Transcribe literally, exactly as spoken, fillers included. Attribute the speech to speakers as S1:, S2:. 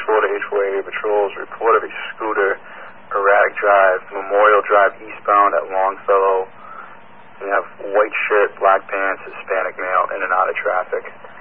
S1: Florida H O A patrols report of a scooter, erratic drive, Memorial Drive eastbound at Longfellow. We have white shirt, black pants, Hispanic male, in and out of traffic.